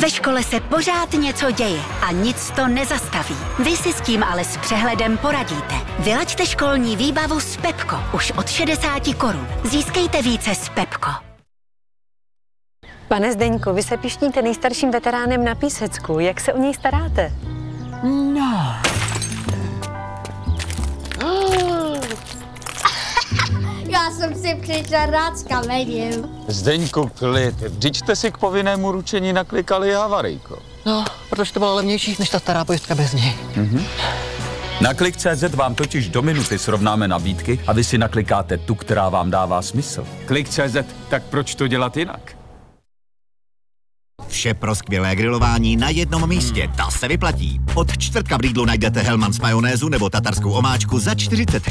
Ve škole se pořád něco děje a nic to nezastaví. Vy si s tím ale s přehledem poradíte. Vylaďte školní výbavu s Pepko už od 60 korun. Získejte více s Pepko. Pane Zdeňku, vy se pišníte nejstarším veteránem na Písecku. Jak se o něj staráte? No. Já jsem si přišla rád s kamením. Zdeňku, klid. Vždyť jste si k povinnému ručení naklikali havarijko. No, protože to bylo levnější než ta stará pojistka bez něj. Na Klik.cz vám totiž do minuty srovnáme nabídky a vy si naklikáte tu, která vám dává smysl. Klik.cz, tak proč to dělat jinak? Vše pro skvělé grilování na jednom místě, ta se vyplatí. Od čtvrtka v Lidlu najdete Hellmann's majonézu nebo tatarskou omáčku za 40